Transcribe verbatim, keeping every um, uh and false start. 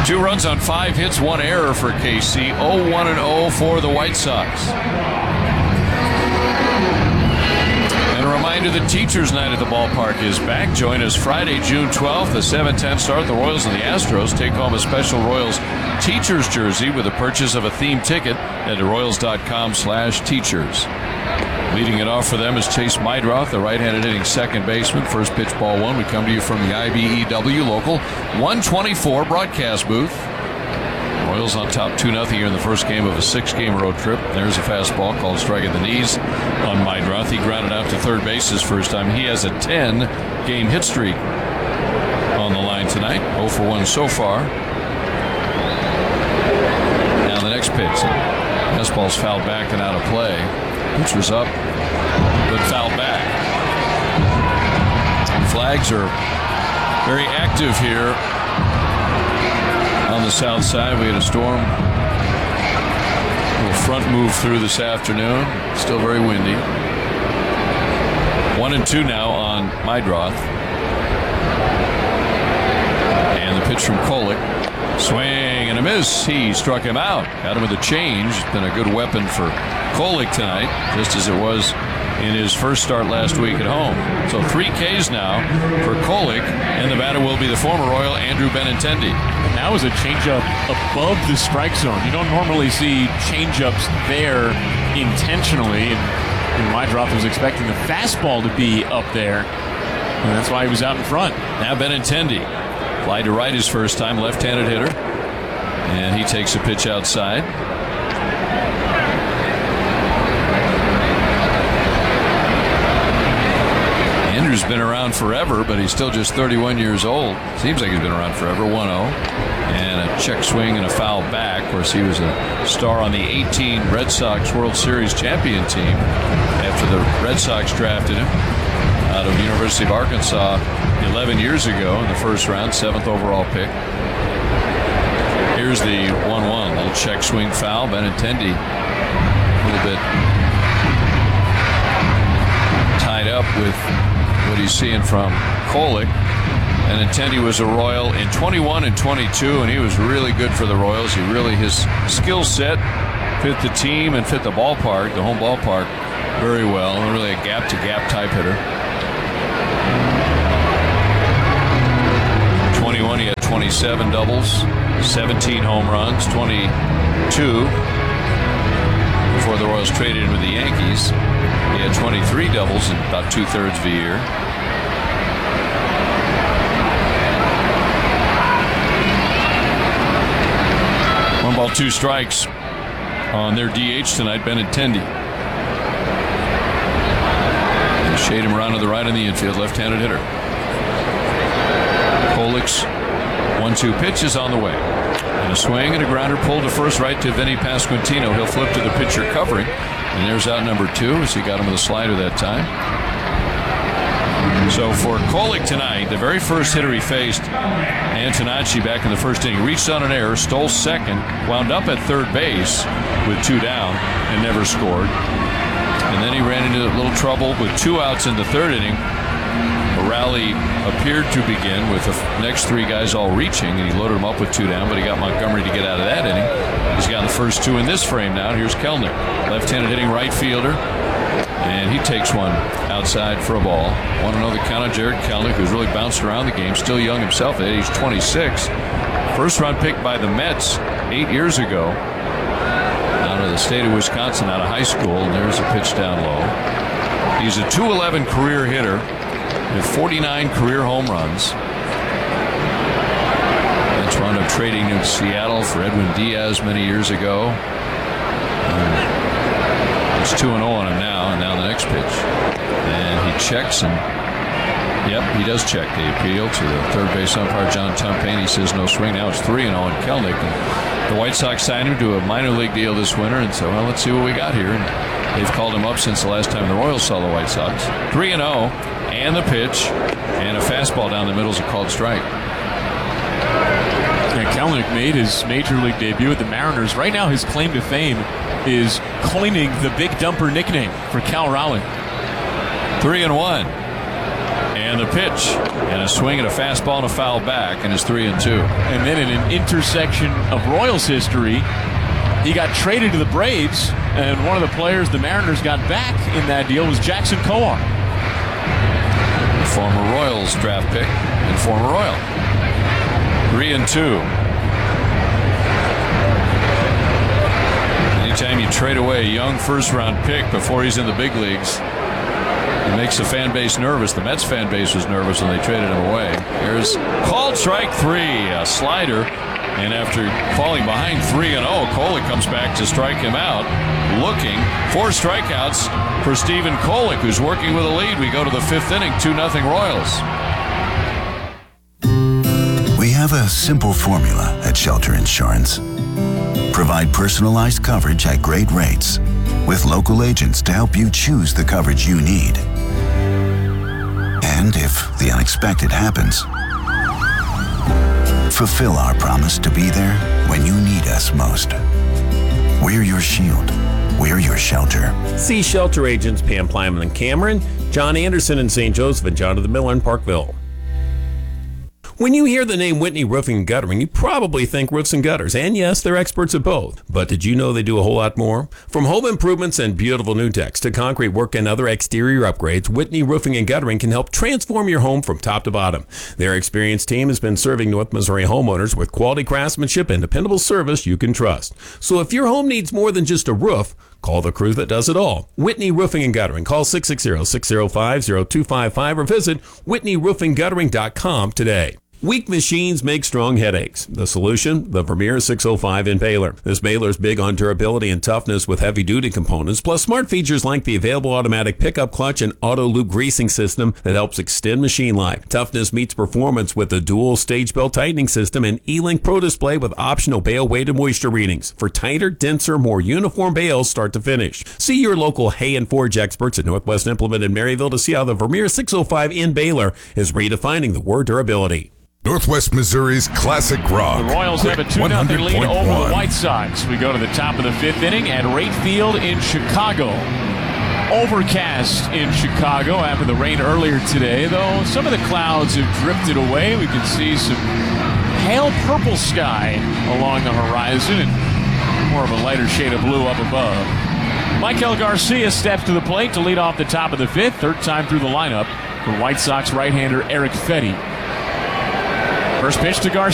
Two runs on five hits, one error for K C. oh one and oh for the White Sox. And a reminder that Teachers Night at the ballpark is back. Join us Friday, June twelfth, the seven ten start. The Royals and the Astros take home a special Royals Teachers jersey with the purchase of a theme ticket at royals.com slash teachers. Leading it off for them is Chase Meidroth, the right-handed hitting second baseman. First pitch, ball one. We come to you from the I B E W local one twenty-four broadcast booth. Royals on top two nothing here in the first game of a six-game road trip. There's a fastball called strike at the knees on Meidroth. He grounded out to third base his first time. He has a ten-game hit streak on the line tonight. oh for one so far. Now the next pitch. Fastball's fouled back and out of play. Pitch was up, but fouled back. Flags are very active here on the south side. We had a storm, a little front move through this afternoon. Still very windy. One and two now on Meidroth. And the pitch from Kolek. Swing and a miss. He struck him out. Got him with a change. It's been a good weapon for Kolek tonight, just as it was in his first start last week at home. So three Ks now for Kolek, and the batter will be the former Royal Andrew Benintendi. That was a changeup above the strike zone. You don't normally see changeups there intentionally, and, and Meidroth was expecting the fastball to be up there, and that's why he was out in front. Now Benintendi. Fly to right his first time, left-handed hitter. And he takes a pitch outside. Andrew's been around forever, but he's still just thirty-one years old. Seems like he's been around forever. one oh. And a check swing and a foul back. Of course, he was a star on the eighteen Red Sox World Series champion team after the Red Sox drafted him out of the University of Arkansas eleven years ago in the first round, seventh overall pick. Here's the one one. Little check swing foul. Benintendi a little bit tied up with what he's seeing from Kolek. Benintendi was a Royal in twenty-one and twenty-two, and he was really good for the Royals. He really, his skill set fit the team and fit the ballpark, the home ballpark, very well. And really a gap-to-gap type hitter. twenty-one, he had twenty-seven doubles, seventeen home runs, twenty-two before the Royals traded him with the Yankees. He had twenty-three doubles in about two-thirds of a year. One ball, two strikes on their D H tonight, Benintendi. And shade him around to the right in the infield, left-handed hitter. Kolek's one two pitch is on the way. And a swing and a grounder pulled to first right to Vinny Pasquantino. He'll flip to the pitcher covering. And there's out number two as he got him with a slider that time. So for Kolek tonight, the very first hitter he faced, Antonacci, back in the first inning, reached on an error, stole second, wound up at third base with two down and never scored. And then he ran into a little trouble with two outs in the third inning. A rally appeared to begin with the next three guys all reaching, and he loaded them up with two down, but he got Montgomery to get out of that inning. He's got the first two in this frame now. Here's Kellner, left-handed hitting right fielder, and he takes one outside for a ball. Want to know the count of Jared Kellner, who's really bounced around the game, still young himself at age twenty-six. First-round pick by the Mets eight years ago out of the state of Wisconsin, out of high school, and there's a pitch down low. He's a two eleven career hitter with forty-nine career home runs. Mets wound up trading in Seattle for Edwin Diaz many years ago. Um, it's two and oh on him now, and now the next pitch. And he checks, and yep, he does check. They appeal to the third base umpire, John Tumpane. He says no swing. Now it's three and oh on Kelenic. And the White Sox signed him to a minor league deal this winter, and so, well, let's see what we got here. And they've called him up since the last time the Royals saw the White Sox. three and oh. And the pitch, and a fastball down the middle is a called strike. Yeah, Kelenic made his major league debut with the Mariners. Right now, his claim to fame is coining the Big Dumper nickname for Cal Raleigh. Three and one. And the pitch, and a swing and a fastball and a foul back, and it's three and two. And then in an intersection of Royals history, he got traded to the Braves, and one of the players the Mariners got back in that deal was Jackson Kowar. Former Royals draft pick and former Royal. Three and two. Anytime you trade away a young first-round pick before he's in the big leagues, it makes the fan base nervous. The Mets fan base was nervous when they traded him away. Here's called strike three, a slider. And after falling behind three and oh, Kolek comes back to strike him out. Looking for strikeouts for Stephen Kolek, who's working with a lead. We go to the fifth inning, two nothing Royals. We have a simple formula at Shelter Insurance. Provide personalized coverage at great rates with local agents to help you choose the coverage you need. And if the unexpected happens, fulfill our promise to be there when you need us most. We're your shield. We're your shelter. See Shelter agents Pam Plyman in Cameron, John Anderson in Saint Joseph, and Jonathan Miller in Parkville. When you hear the name Whitney Roofing and Guttering, you probably think roofs and gutters. And yes, they're experts at both. But did you know they do a whole lot more? From home improvements and beautiful new decks to concrete work and other exterior upgrades, Whitney Roofing and Guttering can help transform your home from top to bottom. Their experienced team has been serving North Missouri homeowners with quality craftsmanship and dependable service you can trust. So if your home needs more than just a roof, call the crew that does it all. Whitney Roofing and Guttering. Call six six zero, six zero five, zero two five five or visit whitney roofing guttering dot com today. Weak machines make strong headaches. The solution? The Vermeer six oh five in Baylor. This Baylor's big on durability and toughness with heavy-duty components, plus smart features like the available automatic pickup clutch and auto loop greasing system that helps extend machine life. Toughness meets performance with the dual stage belt tightening system and E-Link Pro display with optional bale weight and moisture readings for tighter, denser, more uniform bales start to finish. See your local Hay and Forge experts at Northwest Implement in Maryville to see how the Vermeer six oh five in Baylor is redefining the word durability. Northwest Missouri's classic rock. The Royals have a two nothing lead over the White Sox. We go to the top of the fifth inning at Wright Field in Chicago. Overcast in Chicago after the rain earlier today, though some of the clouds have drifted away. We can see some pale purple sky along the horizon and more of a lighter shade of blue up above. Michael Garcia steps to the plate to lead off the top of the fifth, third time through the lineup for White Sox right-hander Erick Fedde. First pitch to Garcia.